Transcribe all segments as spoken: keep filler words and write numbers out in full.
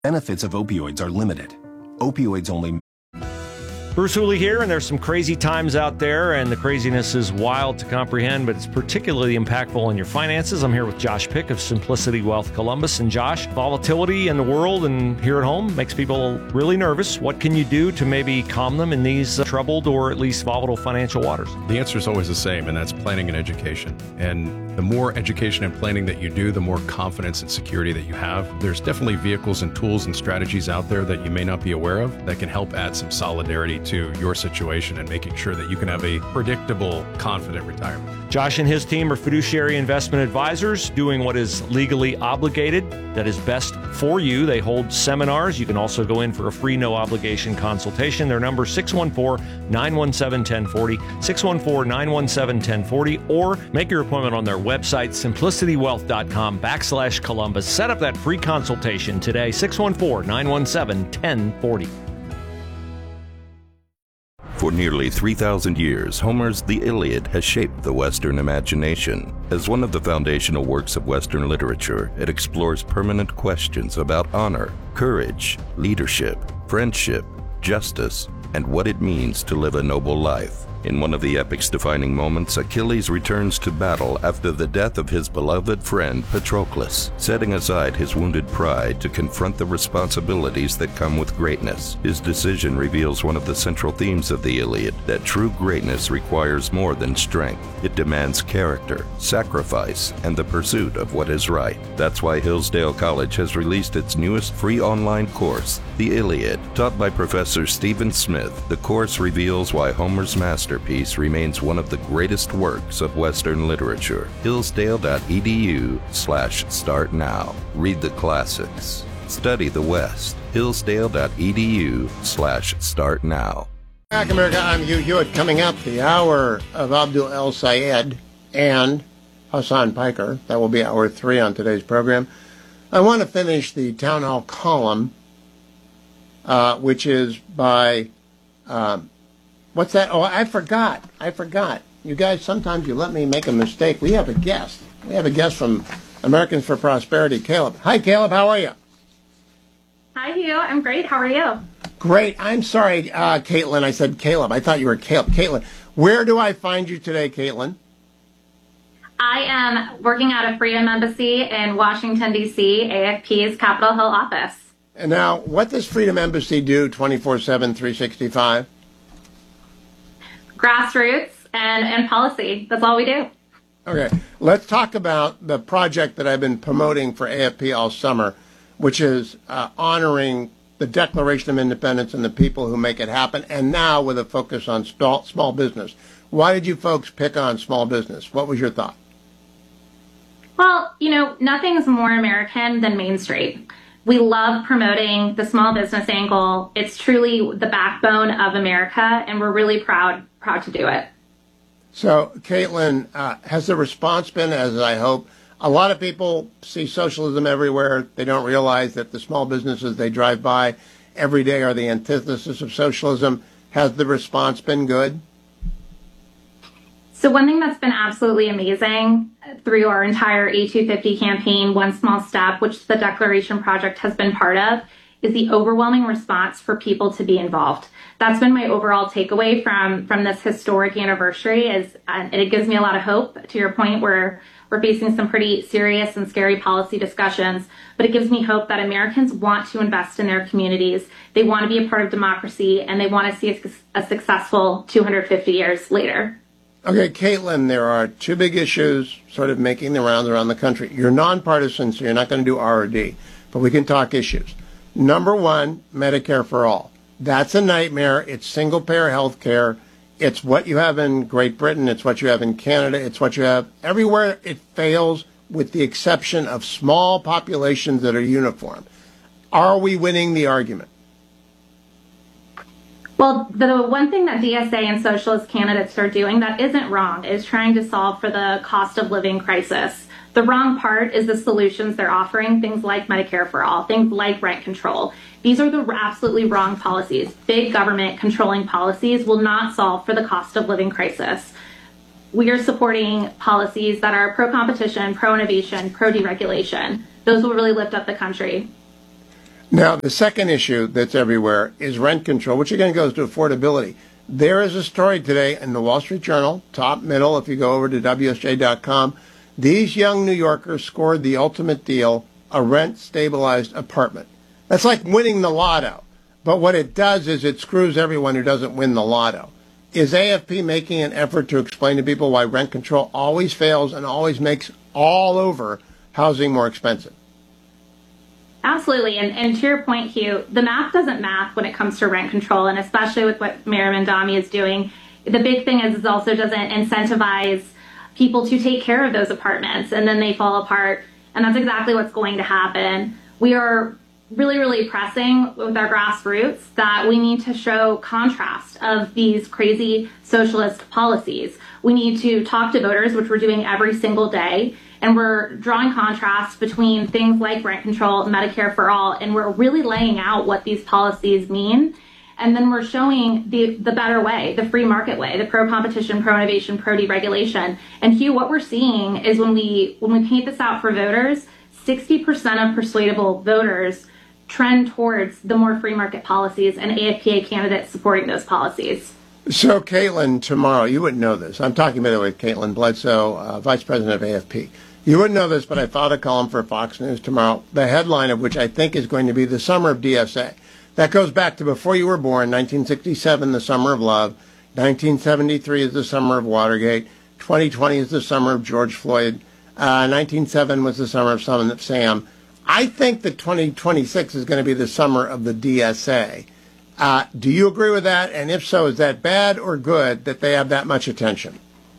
Benefits of opioids are limited. Opioids only. Bruce Hooley here, and there's some crazy times out there, and the craziness is wild to comprehend, but it's particularly impactful on your finances. I'm here with Josh Pick of Simplicity Wealth Columbus. And Josh, volatility in the world and here at home makes people really nervous. What can you do to maybe calm them in these uh, troubled or at least volatile financial waters? The answer is always the same, and that's planning and education. And the more education and planning that you do, the more confidence and security that you have. There's definitely vehicles and tools and strategies out there that you may not be aware of that can help add some solidarity to your situation and making sure that you can have a predictable, confident retirement. Josh and his team are fiduciary investment advisors doing what is legally obligated, that is best for you. They hold seminars. You can also go in for a free, no obligation consultation. Their number is six one four, nine one seven, one zero four zero, six one four, nine one seven, one zero four zero, or make your appointment on their website, simplicitywealth.com backslash Columbus. Set up that free consultation today, six one four, nine one seven, one zero four zero. For nearly three thousand years, Homer's The Iliad has shaped the Western imagination. As one of the foundational works of Western literature, it explores permanent questions about honor, courage, leadership, friendship, justice, and what it means to live a noble life. In one of the epic's defining moments, Achilles returns to battle after the death of his beloved friend Patroclus, setting aside his wounded pride to confront the responsibilities that come with greatness. His decision reveals one of the central themes of the Iliad, that true greatness requires more than strength. It demands character, sacrifice, and the pursuit of what is right. That's why Hillsdale College has released its newest free online course, The Iliad. Taught by Professor Stephen Smith, the course reveals why Homer's master Masterpiece remains one of the greatest works of Western literature. Hillsdale.edu slash start now. Read the classics. Study the West. Hillsdale.edu slash start now. Back America, I'm Hugh Hewitt. Coming up, the hour of Abdul El Sayed and Hassan Piker. That will be hour three on today's program. I want to finish the town hall column, uh, which is by... Um, What's that? Oh, I forgot. I forgot. You guys, sometimes you let me make a mistake. We have a guest. We have a guest from Americans for Prosperity, Caleb. Hi, Caleb. How are you? Hi, Hugh. I'm great. How are you? Great. I'm sorry, uh, Caitlin. I said Caleb. I thought you were Caleb. Caitlin, where do I find you today, Caitlin? I am working at a Freedom Embassy in Washington, D C, A F P's Capitol Hill office. And now, what does Freedom Embassy do twenty-four seven, three sixty-five? Grassroots and, and policy. That's all we do. Okay. Let's talk about the project that I've been promoting for A F P all summer, which is uh, honoring the Declaration of Independence and the people who make it happen, and now with a focus on small, small business. Why did you folks pick on small business? What was your thought? Well, you know, nothing's more American than Main Street. We love promoting the small business angle. It's truly the backbone of America, and we're really proud proud to do it. So, Caitlin, uh, has the response been as I hope? A lot of people see socialism everywhere. They don't realize that the small businesses they drive by every day are the antithesis of socialism. Has the response been good? So one thing that's been absolutely amazing through our entire A two fifty campaign, One Small Step, which the Declaration Project has been part of, is the overwhelming response for people to be involved. That's been my overall takeaway from, from this historic anniversary, is, uh, and it gives me a lot of hope, to your point, where we're facing some pretty serious and scary policy discussions, but it gives me hope that Americans want to invest in their communities, they want to be a part of democracy, and they want to see a, a successful two hundred fifty years later. Okay, Caitlin, there are two big issues sort of making the rounds around the country. You're nonpartisan, so you're not going to do R or D, but we can talk issues. Number one, Medicare for all. That's a nightmare. It's single-payer health care. It's what you have in Great Britain. It's what you have in Canada. It's what you have everywhere. It fails with the exception of small populations that are uniform. Are we winning the argument? Well, the one thing that D S A and socialist candidates are doing that isn't wrong is trying to solve for the cost of living crisis. The wrong part is the solutions they're offering, things like Medicare for all, things like rent control. These are the absolutely wrong policies. Big government controlling policies will not solve for the cost of living crisis. We are supporting policies that are pro-competition, pro-innovation, pro-deregulation. Those will really lift up the country. Now, the second issue that's everywhere is rent control, which again goes to affordability. There is a story today in the Wall Street Journal, top middle, if you go over to W S J dot com. These young New Yorkers scored the ultimate deal, a rent-stabilized apartment. That's like winning the lotto. But what it does is it screws everyone who doesn't win the lotto. Is A F P making an effort to explain to people why rent control always fails and always makes all over housing more expensive? Absolutely. And, and to your point, Hugh, the math doesn't math when it comes to rent control, and especially with what Mayor Mamdani is doing. The big thing is it also doesn't incentivize people to take care of those apartments, and then they fall apart. And that's exactly what's going to happen. We are really, really pressing with our grassroots that we need to show contrast of these crazy socialist policies. We need to talk to voters, which we're doing every single day. And we're drawing contrast between things like rent control, Medicare for all, and we're really laying out what these policies mean. And then we're showing the, the better way, the free market way, the pro-competition, pro-innovation, pro-deregulation. And Hugh, what we're seeing is when we when we paint this out for voters, sixty percent of persuadable voters trend towards the more free market policies and A F P A candidates supporting those policies. So, Caitlin, tomorrow, you wouldn't know this. I'm talking, by the way, with Caitlin Bledsoe, uh, Vice President of A F P. You wouldn't know this, but I filed a column for Fox News tomorrow, the headline of which I think is going to be the summer of D S A. That goes back to before you were born, nineteen sixty-seven, the summer of love. nineteen seventy-three is the summer of Watergate. twenty twenty is the summer of George Floyd. Uh, nineteen oh seven was the summer of Son of Sam. I think that twenty twenty-six is going to be the summer of the D S A. Uh, do you agree with that? And if so, is that bad or good that they have that much attention?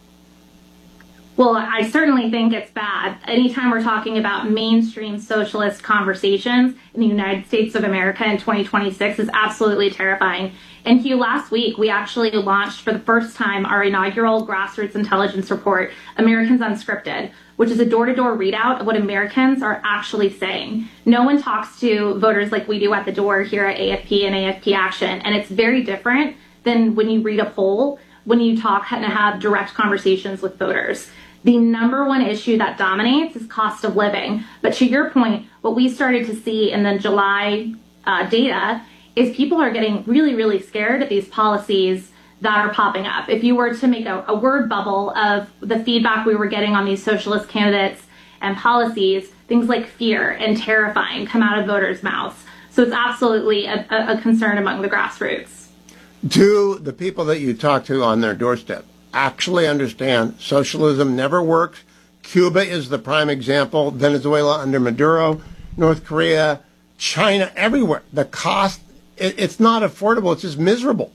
Well, I certainly think it's bad. Anytime we're talking about mainstream socialist conversations in the United States of America in twenty twenty-six is absolutely terrifying. And Hugh, last week, we actually launched for the first time our inaugural grassroots intelligence report, Americans Unscripted, which is a door-to-door readout of what Americans are actually saying. No one talks to voters like we do at the door here at A F P and A F P Action, and it's very different than when you read a poll, when you talk and have direct conversations with voters. The number one issue that dominates is cost of living. But to your point, what we started to see in the July uh, data is people are getting really, really scared of these policies that are popping up. If you were to make a, a word bubble of the feedback we were getting on these socialist candidates and policies, things like fear and terrifying come out of voters' mouths. So it's absolutely a, a concern among the grassroots. Do the people that you talk to on their doorstep actually understand socialism never works? Cuba is the prime example, Venezuela under Maduro, North Korea, China, everywhere. The cost, it, it's not affordable, it's just miserable.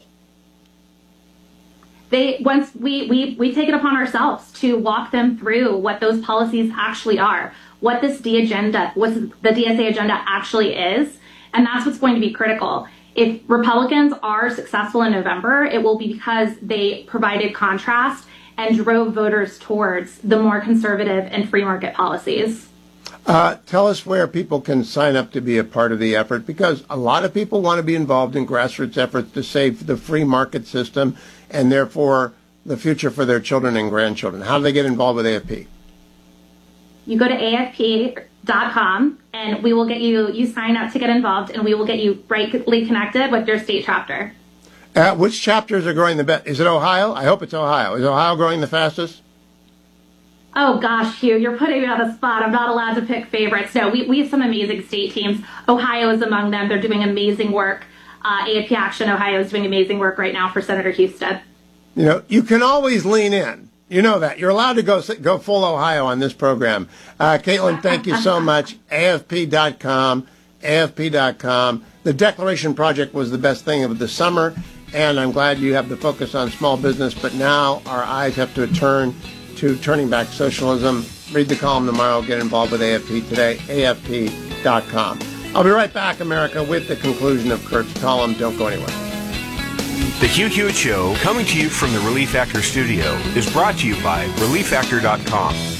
They once we, we, we take it upon ourselves to walk them through what those policies actually are, what this D agenda, what the D S A agenda actually is, and that's what's going to be critical. If Republicans are successful in November, it will be because they provided contrast and drove voters towards the more conservative and free market policies. Uh, tell us where people can sign up to be a part of the effort, because a lot of people want to be involved in grassroots efforts to save the free market system and therefore the future for their children and grandchildren. How do they get involved with A F P? You go to A F P dot com and we will get you, you sign up to get involved, and we will get you rightly connected with your state chapter. Uh, which chapters are growing the best? Is it Ohio? I hope it's Ohio. Is Ohio growing the fastest? Oh gosh, Hugh, you're putting me on the spot. I'm not allowed to pick favorites. No, we, we have some amazing state teams. Ohio is among them. They're doing amazing work. Uh, A F P Action Ohio is doing amazing work right now for Senator Husted. You know, you can always lean in. You know that. You're allowed to go go full Ohio on this program. Uh, Caitlin, thank you so much. A F P dot com, A F P dot com. The Declaration Project was the best thing of the summer, and I'm glad you have the focus on small business, but now our eyes have to turn to turning back socialism. Read the column tomorrow. Get involved with A F P today, A F P dot com. I'll be right back, America, with the conclusion of Kurt's column. Don't go anywhere. The Hugh Hewitt Show, coming to you from the Relief Factor studio, is brought to you by Relief Factor dot com.